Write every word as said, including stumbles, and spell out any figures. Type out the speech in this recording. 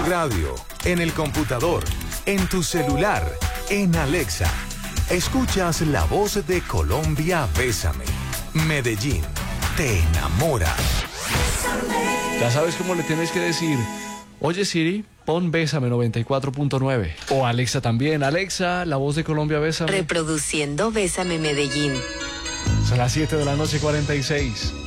tu radio, en el computador, en tu celular, en Alexa. Escuchas la voz de Colombia Bésame. Medellín te enamora. Ya sabes cómo le tienes que decir. Oye Siri, pon Bésame noventa y cuatro punto nueve. O Alexa también. Alexa, la voz de Colombia Bésame. Reproduciendo Bésame Medellín. Son las siete de la noche, cuarenta y seis.